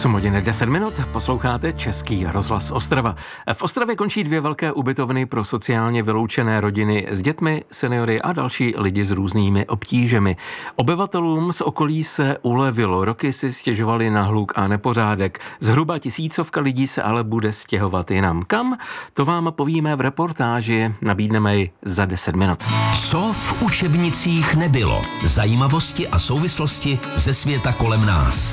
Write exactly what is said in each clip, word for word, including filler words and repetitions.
osm hodin deset minut, posloucháte Český rozhlas Ostrava. V Ostravě končí dvě velké ubytovny pro sociálně vyloučené rodiny s dětmi, seniory a další lidi s různými obtížemi. Obyvatelům z okolí se ulevilo, roky si stěžovali na hluk a nepořádek. Zhruba tisícovka lidí se ale bude stěhovat jinam. Kam? To vám povíme v reportáži, nabídneme ji za deset minut. Co v učebnicích nebylo? Zajímavosti a souvislosti ze světa kolem nás.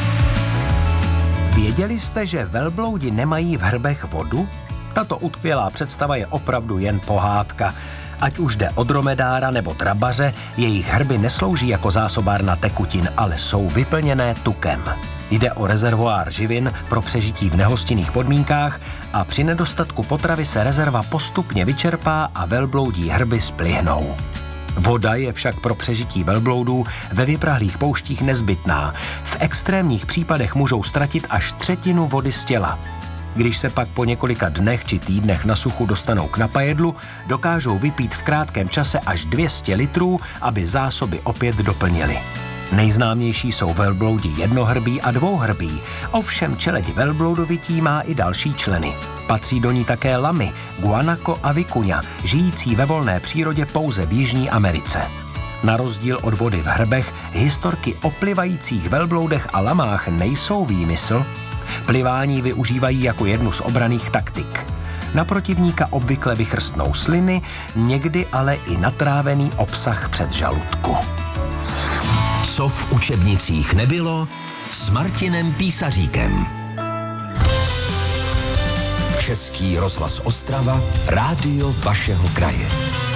Věděli jste, že velbloudi nemají v hrbech vodu? Tato utkvělá představa je opravdu jen pohádka. Ať už jde o dromedára nebo trabaře, jejich hrby neslouží jako zásobárna tekutin, ale jsou vyplněné tukem. Jde o rezervoár živin pro přežití v nehostinných podmínkách a při nedostatku potravy se rezerva postupně vyčerpá a velbloudí hrby splyhnou. Voda je však pro přežití velbloudů ve vyprahlých pouštích nezbytná. V extrémních případech můžou ztratit až třetinu vody z těla. Když se pak po několika dnech či týdnech na suchu dostanou k napajedlu, dokážou vypít v krátkém čase až dvě stě litrů, aby zásoby opět doplnili. Nejznámější jsou velbloudi jednohrbí a dvouhrbí, ovšem čeleď velbloudovití má i další členy. Patří do ní také lamy, guanaco a vicuña, žijící ve volné přírodě pouze v Jižní Americe. Na rozdíl od vody v hrbech, historky o plivajících velbloudech a lamách nejsou výmysl. Plivání využívají jako jednu z obranných taktik. Na protivníka obvykle vychrstnou sliny, někdy ale i natrávený obsah předžaludku. Co v učebnicích nebylo, s Martinem Písaříkem. Český rozhlas Ostrava, rádio vašeho kraje.